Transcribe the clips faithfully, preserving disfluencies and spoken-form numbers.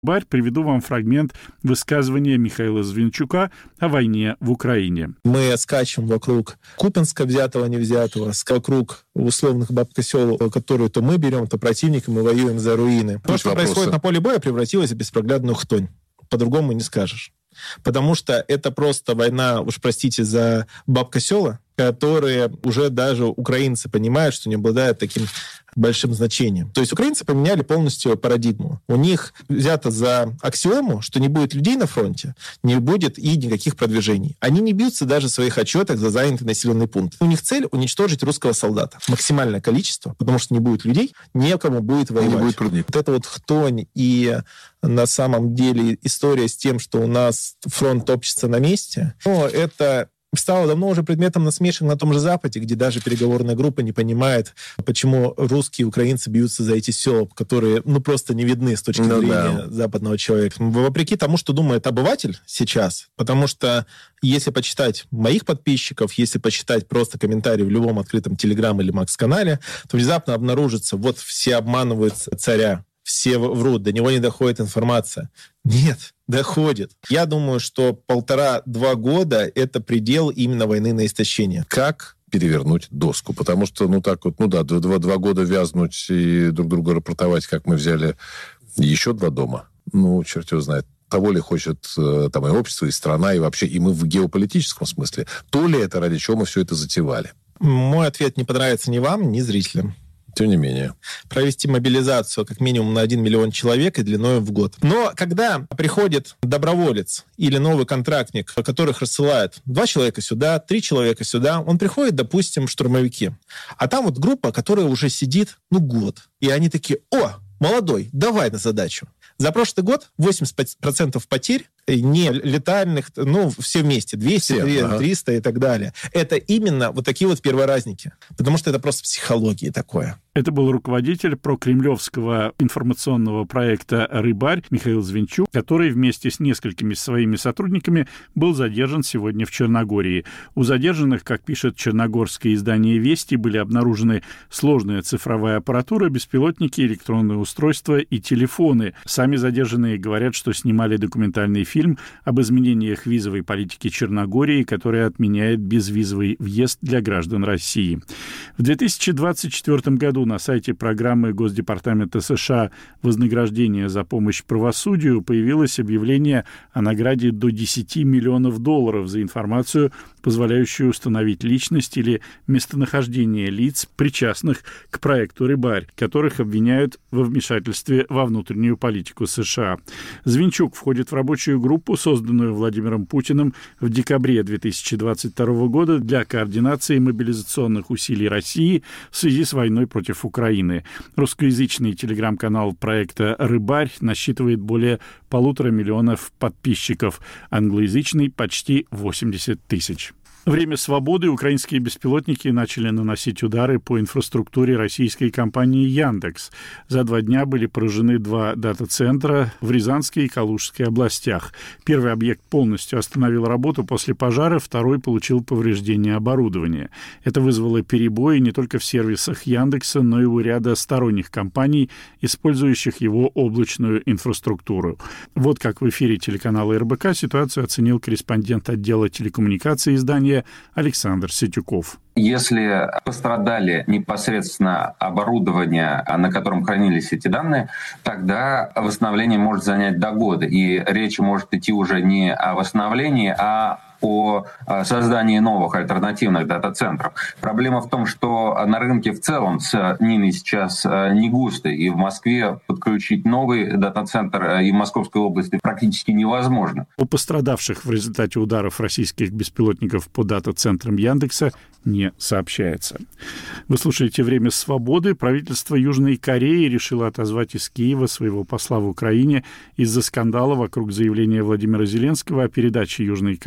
Барь, приведу вам фрагмент высказывания Михаила Звинчука о войне в Украине. Мы скачем вокруг Купянска, взятого, не взятого, вокруг условных баб-сел, которые то мы берем, то противник, и мы воюем за руины. То, что вопросы. Происходит на поле боя, превратилось в беспроглядную хтонь. По-другому не скажешь. Потому что это просто война, уж простите за баб-села, которые уже даже украинцы понимают, что не обладают таким большим значением. То есть украинцы поменяли полностью парадигму. У них взято за аксиому, что не будет людей на фронте, не будет и никаких продвижений. Они не бьются даже в своих отчетах за занятый населенный пункт. У них цель — уничтожить русского солдата. Максимальное количество, потому что не будет людей, некому будет воевать. Не будет трудней. Вот это вот хтонь и на самом деле история с тем, что у нас фронт топчется на месте, ну, это стало давно уже предметом насмешек на том же Западе, где даже переговорная группа не понимает, почему русские и украинцы бьются за эти села, которые ну, просто не видны с точки ну, зрения да. западного человека. Вопреки тому, что думает обыватель сейчас, потому что если почитать моих подписчиков, если почитать просто комментарии в любом открытом Телеграм или Макс-канале, то внезапно обнаружится, вот все обманывают царя, все врут, до него не доходит информация. Нет, доходит. Я думаю, что полтора-два года — это предел именно войны на истощение. Как перевернуть доску? Потому что, ну так вот, ну да, два, два года вязнуть и друг друга рапортовать, как мы взяли еще два дома, ну, черт его знает. Того ли хочет там и общество, и страна, и вообще, и мы в геополитическом смысле. То ли это, ради чего мы все это затевали? Мой ответ не понравится ни вам, ни зрителям. Тем не менее. Провести мобилизацию как минимум на один миллион человек и длиной в год. Но когда приходит доброволец или новый контрактник, которых рассылают два человека сюда, три человека сюда, он приходит, допустим, в штурмовики. А там вот группа, которая уже сидит, ну, год. И они такие: о, молодой, давай на задачу. За прошлый год восемьдесят процентов потерь не летальных, ну, все вместе, двести, все, триста ага. и так далее. Это именно вот такие вот перворазники. Потому что это просто психология такое. Это был руководитель прокремлевского информационного проекта «Рыбарь» Михаил Звинчук, который вместе с несколькими своими сотрудниками был задержан сегодня в Черногории. У задержанных, как пишет черногорское издание «Вести», были обнаружены сложная цифровая аппаратура, беспилотники, электронные устройства и телефоны. Сами задержанные говорят, что снимали документальный фильм об изменениях визовой политики Черногории, которая отменяет безвизовый въезд для граждан России. В две тысячи двадцать четвёртом году на сайте программы Госдепартамента США «Вознаграждение за помощь правосудию» появилось объявление о награде до десяти миллионов долларов за информацию, позволяющую установить личность или местонахождение лиц, причастных к проекту «Рыбарь», которых обвиняют во вмешательстве во внутреннюю политику США. Звинчук входит в рабочую группу, созданную Владимиром Путиным в декабре две тысячи двадцать второго года для координации мобилизационных усилий России в связи с войной против Украины. Русскоязычный телеграм-канал проекта «Рыбарь» насчитывает более полутора миллионов подписчиков, англоязычный — почти восемьдесят тысяч. Время свободы украинские беспилотники начали наносить удары по инфраструктуре российской компании «Яндекс». За два дня были поражены два дата-центра в Рязанской и Калужской областях. Первый объект полностью остановил работу после пожара, второй получил повреждения оборудования. Это вызвало перебои не только в сервисах «Яндекса», но и у ряда сторонних компаний, использующих его облачную инфраструктуру. Вот как в эфире телеканала эр бэ ка ситуацию оценил корреспондент отдела телекоммуникаций издания Александр Сетюков. Если пострадали непосредственно оборудование, на котором хранились эти данные, тогда восстановление может занять до года. И речь может идти уже не о восстановлении, а о создании новых альтернативных дата-центров. Проблема в том, что на рынке в целом с НИНой сейчас не густо, и в Москве подключить новый дата-центр и в Московской области практически невозможно. О пострадавших в результате ударов российских беспилотников по дата-центрам Яндекса не сообщается. Вы слушаете «Время свободы». Правительство Южной Кореи решило отозвать из Киева своего посла в Украине из-за скандала вокруг заявления Владимира Зеленского о передаче Южной Кореи двух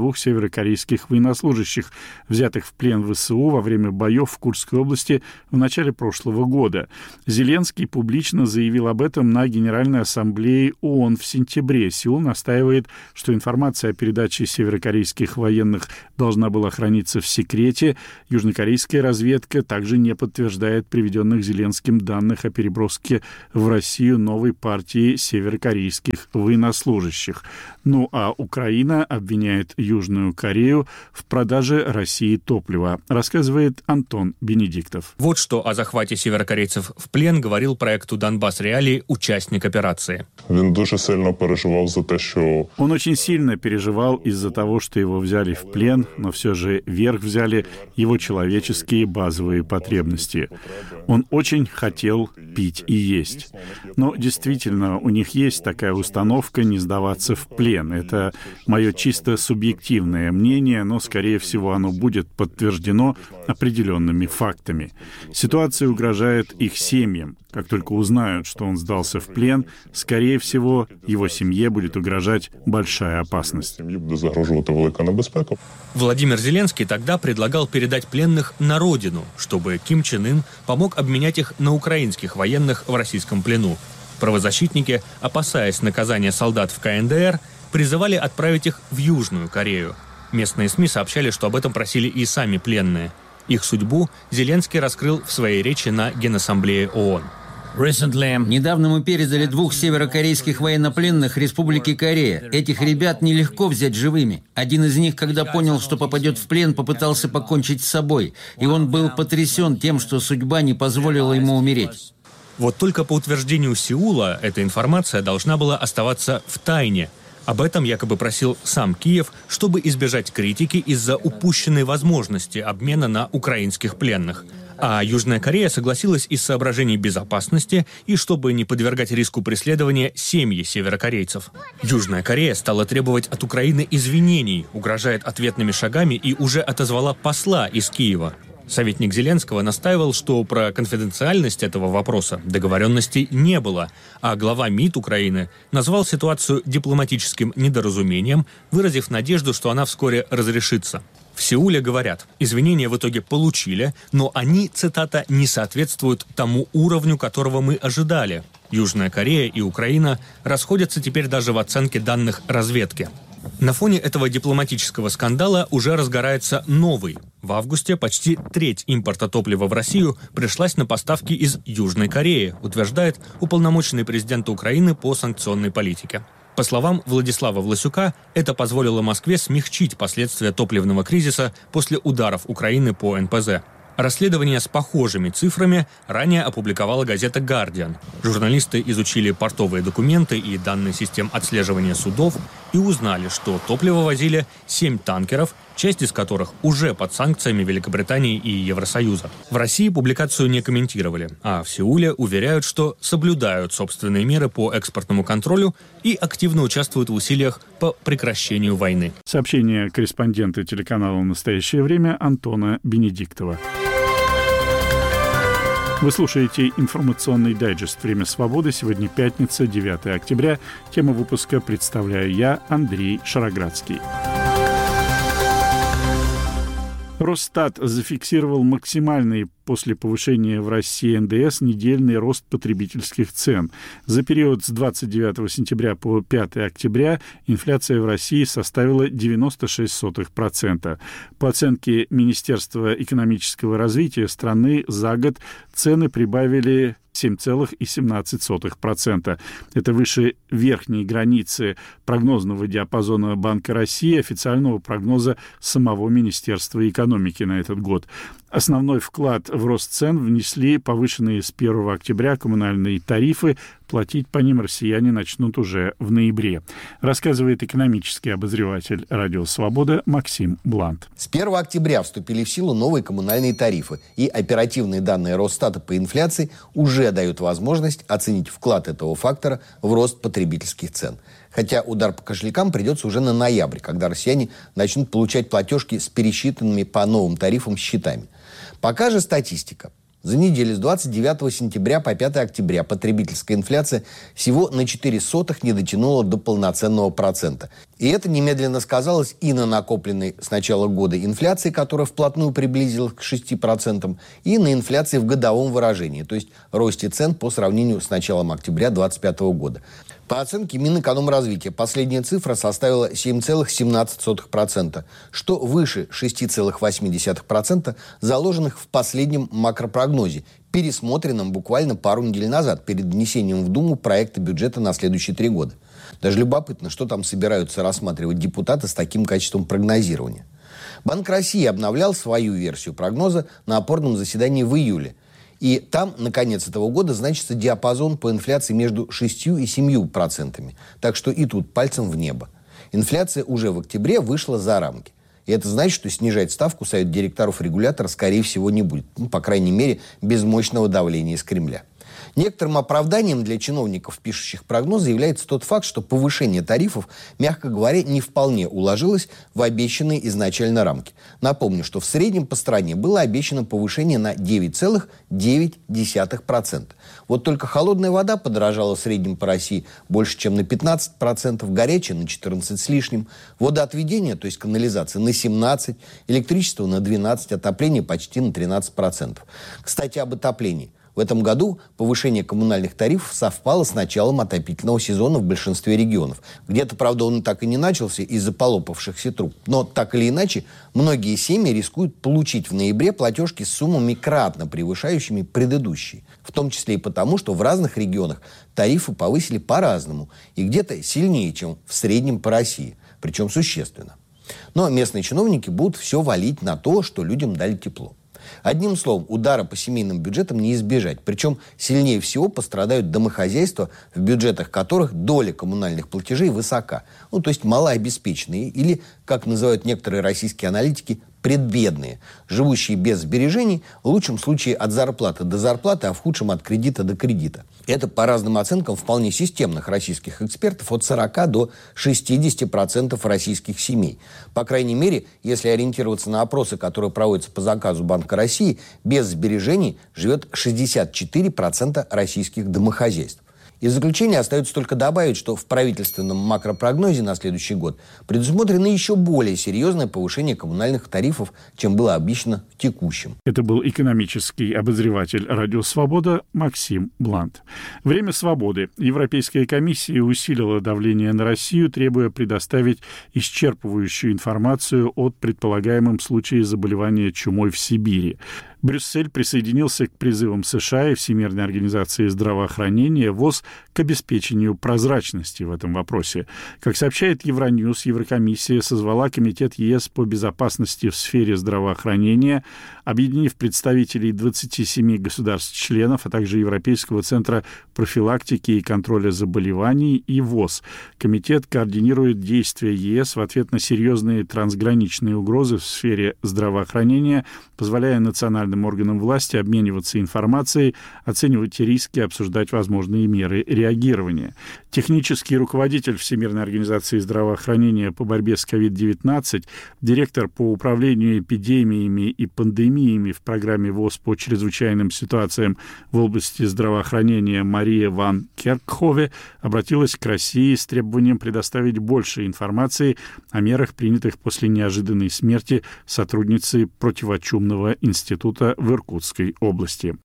двух северокорейских военнослужащих, взятых в плен в ВСУ во время боев в Курской области в начале прошлого года. Зеленский публично заявил об этом на Генеральной ассамблее ООН в сентябре. Сеул настаивает, что информация о передаче северокорейских военных должна была храниться в секрете. Южнокорейская разведка также не подтверждает приведенных Зеленским данных о переброске в Россию новой партии северокорейских военнослужащих. Ну а Украина обвиняет Южную Корею в продаже России топлива, рассказывает Антон Бенедиктов. Вот что о захвате северокорейцев в плен говорил проекту «Донбасс Реалии» участник операции. Он очень сильно переживал за то, что... Он очень сильно переживал из-за того, что его взяли в плен, но все же верх взяли его человеческие базовые потребности. Он очень хотел пить и есть. Но действительно, у них есть такая установка не сдаваться в плен. Это мое чисто субъективное мнение, но, скорее всего, оно будет подтверждено определенными фактами. Ситуация угрожает их семьям. Как только узнают, что он сдался в плен, скорее всего, его семье будет угрожать большая опасность. Владимир Зеленский тогда предлагал передать пленных на родину, чтобы Ким Чен Ын помог обменять их на украинских военных в российском плену. Правозащитники, опасаясь наказания солдат в ка эн дэ эр, призывали отправить их в Южную Корею. Местные СМИ сообщали, что об этом просили и сами пленные. Их судьбу Зеленский раскрыл в своей речи на Генассамблее ООН. Недавно мы передали двух северокорейских военнопленных Республике Корея. Этих ребят нелегко взять живыми. Один из них, когда понял, что попадет в плен, попытался покончить с собой. И он был потрясен тем, что судьба не позволила ему умереть. Вот только по утверждению Сеула эта информация должна была оставаться в тайне. Об этом якобы просил сам Киев, чтобы избежать критики из-за упущенной возможности обмена на украинских пленных. А Южная Корея согласилась из соображений безопасности и чтобы не подвергать риску преследования семьи северокорейцев. Южная Корея стала требовать от Украины извинений, угрожает ответными шагами и уже отозвала посла из Киева. Советник Зеленского настаивал, что про конфиденциальность этого вопроса договоренностей не было, а глава МИД Украины назвал ситуацию дипломатическим недоразумением, выразив надежду, что она вскоре разрешится. В Сеуле говорят, извинения в итоге получили, но они, цитата, «не соответствуют тому уровню, которого мы ожидали». Южная Корея и Украина расходятся теперь даже в оценке данных разведки. На фоне этого дипломатического скандала уже разгорается новый. В августе почти треть импорта топлива в Россию пришлась на поставки из Южной Кореи, утверждает уполномоченный президента Украины по санкционной политике. По словам Владислава Власюка, это позволило Москве смягчить последствия топливного кризиса после ударов Украины по эн пэ зэ. Расследование с похожими цифрами ранее опубликовала газета «Гардиан». Журналисты изучили портовые документы и данные систем отслеживания судов и узнали, что топливо возили семь танкеров, часть из которых уже под санкциями Великобритании и Евросоюза. В России публикацию не комментировали, а в Сеуле уверяют, что соблюдают собственные меры по экспортному контролю и активно участвуют в усилиях по прекращению войны. Сообщение корреспондента телеканала «Настоящее время» Антона Бенедиктова. Вы слушаете информационный дайджест «Время свободы». Сегодня пятница, девятое октября. Тему выпуска представляю я, Андрей Шароградский. Росстат зафиксировал максимальный после повышения в России эн дэ эс недельный рост потребительских цен. За период с двадцать девятого сентября по пятого октября инфляция в России составила девяносто шесть сотых процента. По оценке Министерства экономического развития страны за год цены прибавили семь целых семнадцать сотых процента. Это выше верхней границы прогнозного диапазона Банка России, официального прогноза самого Министерства экономики на этот год. Основной вклад в рост цен внесли повышенные с первого октября коммунальные тарифы. Платить по ним россияне начнут уже в ноябре, рассказывает экономический обозреватель «Радио Свобода» Максим Блант. С первого октября вступили в силу новые коммунальные тарифы, и оперативные данные Росстата по инфляции уже дают возможность оценить вклад этого фактора в рост потребительских цен. Хотя удар по кошелькам придется уже на ноябрь, когда россияне начнут получать платежки с пересчитанными по новым тарифам счетами. Пока же статистика. За неделю с двадцать девятого сентября по пятое октября потребительская инфляция всего на четыре сотых не дотянула до полноценного процента. И это немедленно сказалось и на накопленной с начала года инфляции, которая вплотную приблизилась к шести процентам, и на инфляции в годовом выражении, то есть росте цен по сравнению с началом октября две тысячи двадцать пятого года. По оценке Минэкономразвития, последняя цифра составила семь целых семнадцать сотых процента, что выше шесть целых восемь десятых процента, заложенных в последнем макропрогнозе, пересмотренном буквально пару недель назад перед внесением в Думу проекта бюджета на следующие три года. Даже любопытно, что там собираются рассматривать депутаты с таким качеством прогнозирования. Банк России обновлял свою версию прогноза на опорном заседании в июле. И там, на конец этого года, значится диапазон по инфляции между шестью и семью процентами. Так что и тут пальцем в небо. Инфляция уже в октябре вышла за рамки. И это значит, что снижать ставку совет директоров регулятора, скорее всего, не будет. Ну, по крайней мере, без мощного давления из Кремля. Некоторым оправданием для чиновников, пишущих прогнозы, является тот факт, что повышение тарифов, мягко говоря, не вполне уложилось в обещанные изначально рамки. Напомню, что в среднем по стране было обещано повышение на девять целых девять десятых процента. Вот только холодная вода подорожала в среднем по России больше, чем на пятнадцать процентов, горячая на четырнадцать процентов с лишним, водоотведение, то есть канализация, на семнадцать процентов, электричество на двенадцать процентов, отопление почти на тринадцать процентов. Кстати, об отоплении. В этом году повышение коммунальных тарифов совпало с началом отопительного сезона в большинстве регионов. Где-то, правда, он так и не начался из-за полопавшихся труб. Но так или иначе, многие семьи рискуют получить в ноябре платежки с суммами кратно превышающими предыдущие. В том числе и потому, что в разных регионах тарифы повысили по-разному. И где-то сильнее, чем в среднем по России. Причем существенно. Но местные чиновники будут все валить на то, что людям дали тепло. Одним словом, удара по семейным бюджетам не избежать. Причем сильнее всего пострадают домохозяйства, в бюджетах которых доля коммунальных платежей высока. Ну, то есть малообеспеченные или, как называют некоторые российские аналитики, предбедные, живущие без сбережений, в лучшем случае от зарплаты до зарплаты, а в худшем от кредита до кредита. Это, по разным оценкам вполне системных российских экспертов, от сорока до шестидесяти процентов российских семей. По крайней мере, если ориентироваться на опросы, которые проводятся по заказу Банка России, без сбережений живет шестьдесят четыре процента российских домохозяйств. Из заключения остается только добавить, что в правительственном макропрогнозе на следующий год предусмотрено еще более серьезное повышение коммунальных тарифов, чем было обещано в текущем. Это был экономический обозреватель «Радио Свобода» Максим Блант. Время свободы. Европейская комиссия усилила давление на Россию, требуя предоставить исчерпывающую информацию о предполагаемом случае заболевания чумой в Сибири. Брюссель присоединился к призывам США и Всемирной организации здравоохранения ВОЗ к обеспечению прозрачности в этом вопросе. Как сообщает Евроньюз, Еврокомиссия созвала Комитет ЕС по безопасности в сфере здравоохранения, объединив представителей двадцати семи государств-членов, а также Европейского центра профилактики и контроля заболеваний и ВОЗ. Комитет координирует действия ЕС в ответ на серьезные трансграничные угрозы в сфере здравоохранения, позволяя национальным органам власти обмениваться информацией, оценивать риски, обсуждать возможные меры реагирования. Технический руководитель Всемирной организации здравоохранения по борьбе с ковид девятнадцать, директор по управлению эпидемиями и пандемиями в программе ВОЗ по чрезвычайным ситуациям в области здравоохранения Мария ван Керкхове обратилась к России с требованием предоставить больше информации о мерах, принятых после неожиданной смерти сотрудницы противочумного института в Иркутской области.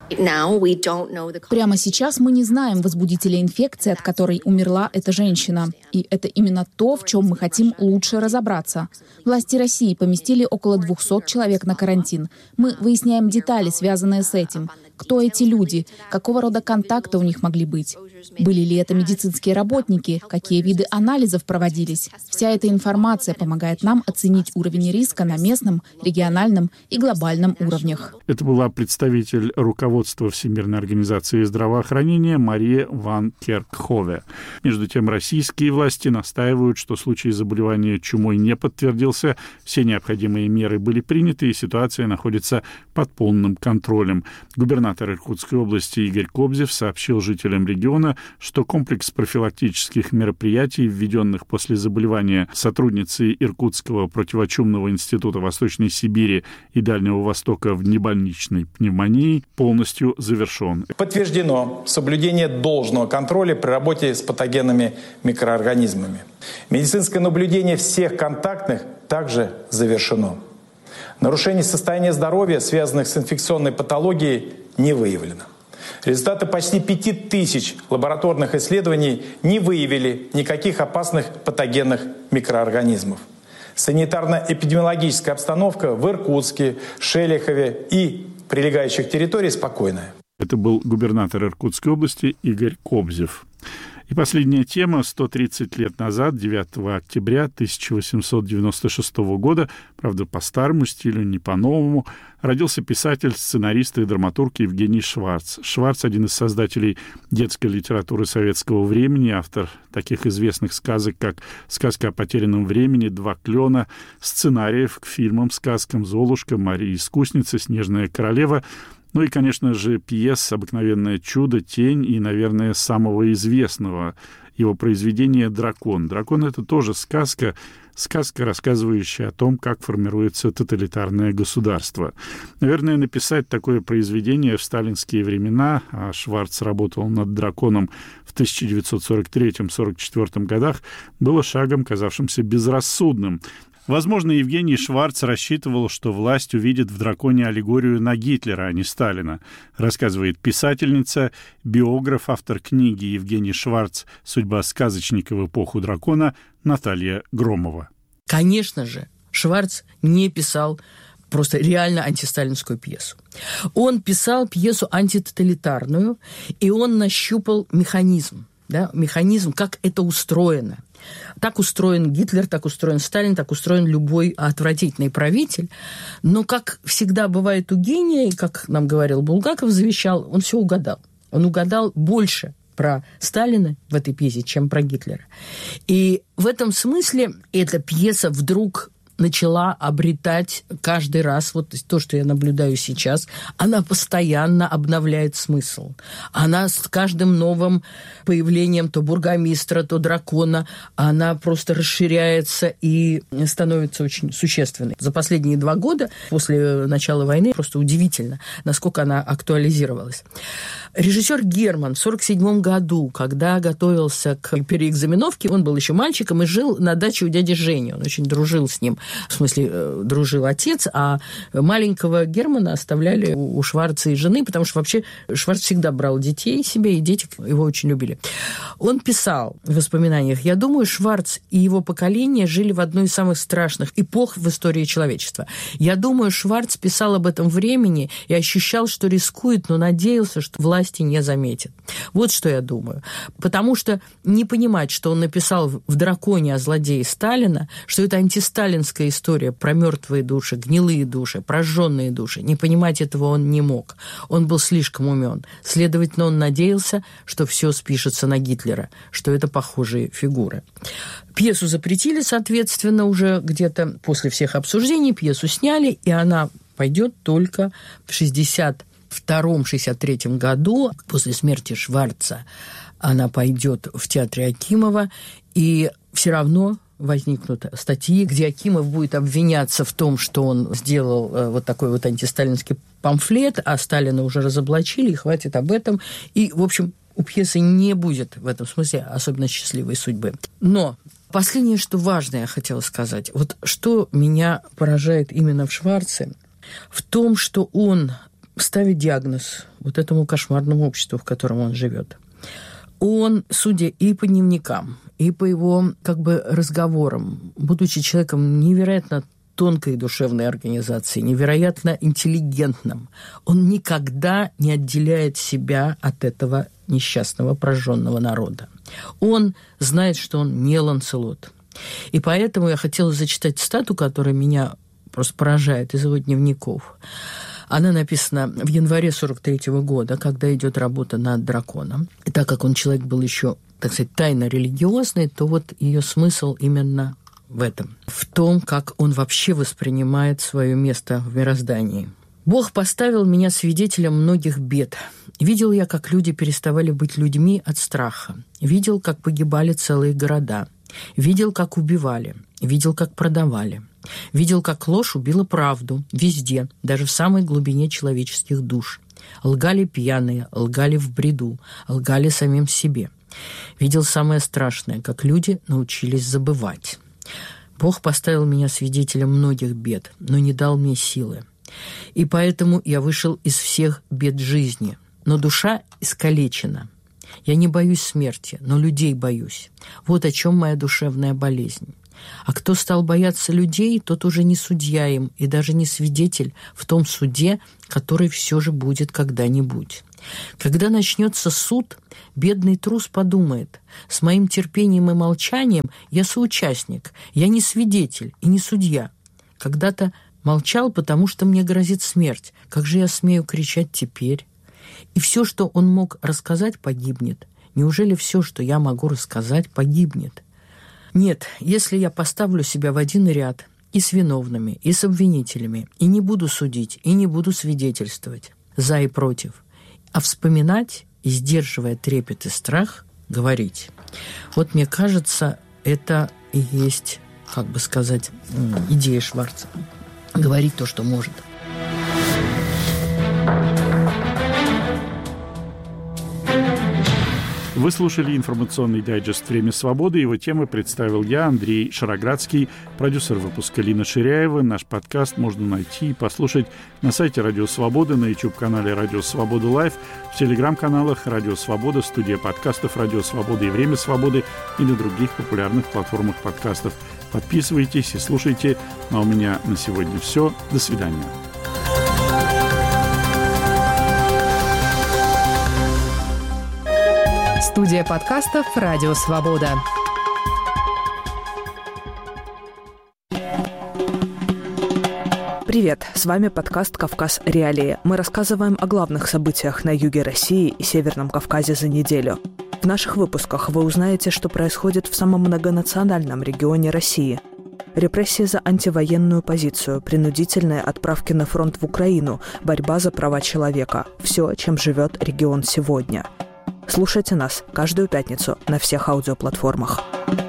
Прямо сейчас мы не знаем возбудителя инфекции, от которой умерла эта женщина. И это именно то, в чем мы хотим лучше разобраться. Власти России поместили около двухсот человек на карантин. Мы выясняем детали, связанные с этим. Кто эти люди? Какого рода контакты у них могли быть? Были ли это медицинские работники? Какие виды анализов проводились? Вся эта информация помогает нам оценить уровень риска на местном, региональном и глобальном уровнях. Это была представитель руководства Всемирной организации здравоохранения Мария ван Керкхове. Между тем, российские власти настаивают, что случай заболевания чумой не подтвердился, все необходимые меры были приняты, и ситуация находится под полным контролем. Губернатор Иркутской области Игорь Кобзев сообщил жителям региона, Известно, что комплекс профилактических мероприятий, введенных после заболевания сотрудницы Иркутского противочумного института Восточной Сибири и Дальнего Востока внебольничной пневмонии, полностью завершен. Подтверждено соблюдение должного контроля при работе с патогенными микроорганизмами. Медицинское наблюдение всех контактных также завершено. Нарушений состояния здоровья, связанных с инфекционной патологией, не выявлено. Результаты почти пяти тысяч лабораторных исследований не выявили никаких опасных патогенных микроорганизмов. Санитарно-эпидемиологическая обстановка в Иркутске, Шелихове и прилегающих территориях спокойная. Это был губернатор Иркутской области Игорь Кобзев. И последняя тема. сто тридцать лет назад, девятого октября тысяча восемьсот девяносто шестого года, правда, по старому стилю, не по-новому, родился писатель, сценарист и драматург Евгений Шварц. Шварц — один из создателей детской литературы советского времени, автор таких известных сказок, как «Сказка о потерянном времени», «Два клена», сценариев к фильмам, сказкам «Золушка», «Мария Искусница», «Снежная королева», ну и, конечно же, пьес «Обыкновенное чудо», «Тень» и, наверное, самого известного его произведения «Дракон». «Дракон» — это тоже сказка, сказка, рассказывающая о том, как формируется тоталитарное государство. Наверное, написать такое произведение в сталинские времена, а Шварц работал над «Драконом» в тысяча девятьсот сорок третьем — сорок четвёртом годах, было шагом, казавшимся безрассудным. Возможно, Евгений Шварц рассчитывал, что власть увидит в «Драконе» аллегорию на Гитлера, а не Сталина, рассказывает писательница, биограф, автор книги Евгений Шварц «Судьба сказочника в эпоху дракона» Наталья Громова. Конечно же, Шварц не писал просто реально антисталинскую пьесу. Он писал пьесу антитоталитарную, и он нащупал механизм, да, механизм, как это устроено. Так устроен Гитлер, так устроен Сталин, так устроен любой отвратительный правитель. Но, как всегда бывает у гения, и как нам говорил Булгаков, завещал, он все угадал. Он угадал больше про Сталина в этой пьесе, чем про Гитлера. И в этом смысле эта пьеса вдруг начала обретать каждый раз, вот то, что я наблюдаю сейчас, она постоянно обновляет смысл. Она с каждым новым появлением то бургомистра, то дракона, она просто расширяется и становится очень существенной. За последние два года, после начала войны, просто удивительно, насколько она актуализировалась. Режиссер Герман в сорок седьмом году, когда готовился к переэкзаменовке, он был еще мальчиком и жил на даче у дяди Жени. Он очень дружил с ним. В смысле, дружил отец, а маленького Германа оставляли у Шварца и жены, потому что вообще Шварц всегда брал детей себе, и дети его очень любили. Он писал в воспоминаниях: «Я думаю, Шварц и его поколение жили в одной из самых страшных эпох в истории человечества. Я думаю, Шварц писал об этом времени и ощущал, что рискует, но надеялся, что власти не заметят». Вот что я думаю. Потому что не понимать, что он написал в «Драконе» о злодее Сталина, что это антисталинская история про мертвые души, гнилые души, прожженные души. Не понимать этого он не мог. Он был слишком умен. Следовательно, он надеялся, что все спишется на Гитлера, что это похожие фигуры. Пьесу запретили, соответственно, уже где-то после всех обсуждений. Пьесу сняли, и она пойдет только в шестьдесят втором — шестьдесят третьем году, после смерти Шварца. Она пойдет в театре Акимова, и все равно возникнут статьи, где Акимов будет обвиняться в том, что он сделал э, вот такой вот антисталинский памфлет, а Сталина уже разоблачили, и хватит об этом. И, в общем, у пьесы не будет в этом смысле особенно счастливой судьбы. Но последнее, что важное я хотела сказать, вот что меня поражает именно в Шварце, в том, что он ставит диагноз вот этому кошмарному обществу, в котором он живет. Он, судя и по дневникам, и по его как бы разговорам, будучи человеком невероятно тонкой душевной организации, невероятно интеллигентным, он никогда не отделяет себя от этого несчастного прожженного народа. Он знает, что он не Ланселот. И поэтому я хотела зачитать цитату, которая меня просто поражает, из его дневников. Она написана в январе сорок третьего года, когда идет работа над «Драконом». И так как он человек был еще, так сказать, тайно религиозный, то вот ее смысл именно в этом. В том, как он вообще воспринимает свое место в мироздании. Бог поставил меня свидетелем многих бед. Видел я, как люди переставали быть людьми от страха. Видел, как погибали целые города. Видел, как убивали. Видел, как продавали. Видел, как ложь убила правду. Везде, даже в самой глубине человеческих душ. Лгали пьяные, лгали в бреду, лгали самим себе. Видел самое страшное, как люди научились забывать. Бог поставил меня свидетелем многих бед, но не дал мне силы. И поэтому я вышел из всех бед жизни. Но душа искалечена. Я не боюсь смерти, но людей боюсь. Вот о чем моя душевная болезнь. А кто стал бояться людей, тот уже не судья им и даже не свидетель в том суде, который все же будет когда-нибудь. Когда начнется суд, бедный трус подумает: с моим терпением и молчанием я соучастник, я не свидетель и не судья. Когда-то молчал, потому что мне грозит смерть. Как же я смею кричать теперь? И все, что он мог рассказать, погибнет. Неужели все, что я могу рассказать, погибнет? Нет, если я поставлю себя в один ряд и с виновными, и с обвинителями, и не буду судить, и не буду свидетельствовать за и против, а вспоминать и, сдерживая трепет и страх, говорить. Вот мне кажется, это и есть, как бы сказать, идея Шварца. Говорить то, что может. Вы слушали информационный дайджест «Время свободы». Его темы представил я, Андрей Шароградский, продюсер выпуска Лина Ширяева. Наш подкаст можно найти и послушать на сайте Радио Свобода, на YouTube-канале Радио Свобода Лайв, в телеграм-каналах Радио Свобода, студия подкастов Радио Свобода и Время свободы и на других популярных платформах подкастов. Подписывайтесь и слушайте. А у меня на сегодня все. До свидания. Студия подкастов «Радио Свобода». Привет, с вами подкаст «Кавказ. Реалии». Мы рассказываем о главных событиях на юге России и Северном Кавказе за неделю. В наших выпусках вы узнаете, что происходит в самом многонациональном регионе России. Репрессии за антивоенную позицию, принудительные отправки на фронт в Украину, борьба за права человека. Все, чем живет регион сегодня. Слушайте нас каждую пятницу на всех аудиоплатформах.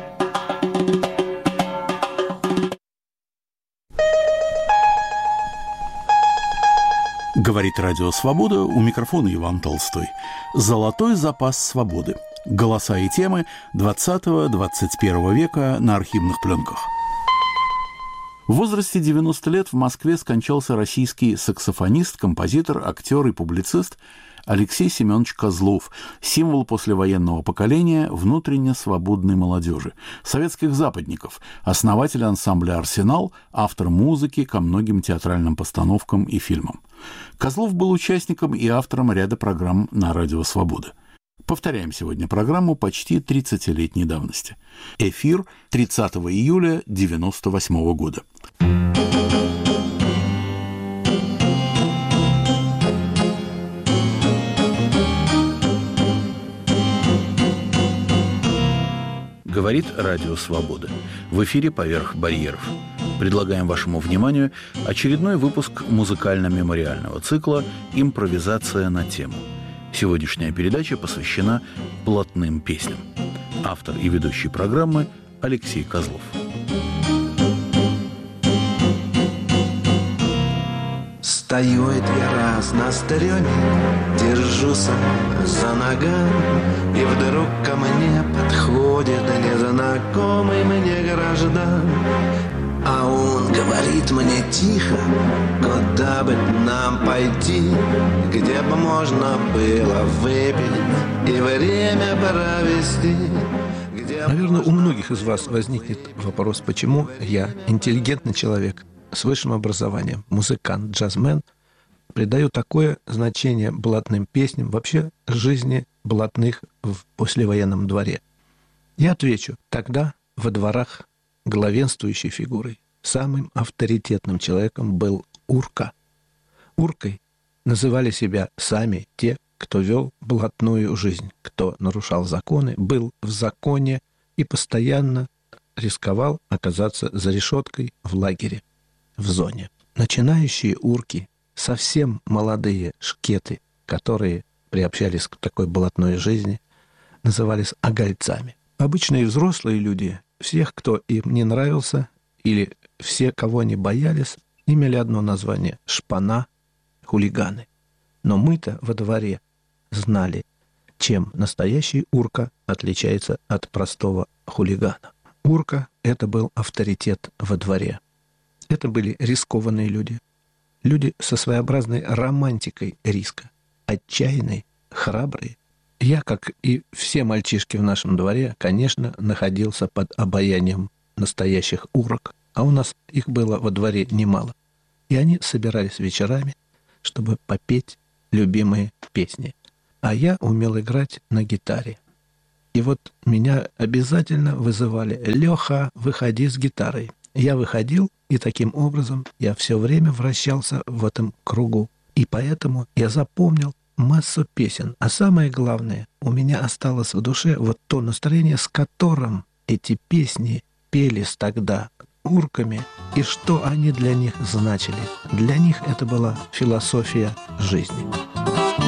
Говорит Радио Свобода, у микрофона Иван Толстой. Золотой запас свободы. Голоса и темы двадцатого-двадцать первого века на архивных пленках. В возрасте девяноста лет в Москве скончался российский саксофонист, композитор, актер и публицист Алексей Семенович Козлов, символ послевоенного поколения внутренне свободной молодежи, советских западников, основатель ансамбля «Арсенал», автор музыки ко многим театральным постановкам и фильмам. Козлов был участником и автором ряда программ на Радио Свобода. Повторяем сегодня программу почти тридцатилетней давности. Эфир тридцатого июля девяносто восьмого года. Говорит Радио Свобода. В эфире «Поверх барьеров». Предлагаем вашему вниманию очередной выпуск музыкально-мемориального цикла «Импровизация на тему». Сегодняшняя передача посвящена блатным песням. Автор и ведущий программы Алексей Козлов. Стою я раз на стреме, держусь за ногам, и вдруг ко мне подходит незнакомый мне граждан. А он говорит мне тихо, куда бы нам пойти, где бы можно было выпить и время провести. Наверное, у многих из вас возникнет вопрос, почему я, интеллигентный человек с высшим образованием, музыкант, джазмен, придаю такое значение блатным песням, вообще жизни блатных в послевоенном дворе. Я отвечу, тогда во дворах главенствующей фигурой, самым авторитетным человеком был Урка. Уркой называли себя сами те, кто вел блатную жизнь, кто нарушал законы, был в законе и постоянно рисковал оказаться за решеткой в лагере, в зоне. Начинающие урки совсем молодые шкеты, которые приобщались к такой блатной жизни, назывались огольцами. Обычные взрослые люди, всех, кто им не нравился, или все, кого они боялись, имели одно название – шпана, хулиганы. Но мы-то во дворе знали, чем настоящий урка отличается от простого хулигана. Урка – это был авторитет во дворе. Это были рискованные люди. Люди со своеобразной романтикой риска. Отчаянные, храбрые. Я, как и все мальчишки в нашем дворе, конечно, находился под обаянием настоящих урок. А у нас их было во дворе немало. И они собирались вечерами, чтобы попеть любимые песни. А я умел играть на гитаре. И вот меня обязательно вызывали: «Леха, выходи с гитарой». Я выходил, и таким образом я все время вращался в этом кругу. И поэтому я запомнил массу песен. А самое главное, у меня осталось в душе вот то настроение, с которым эти песни пелись тогда урками, и что они для них значили. Для них это была философия жизни.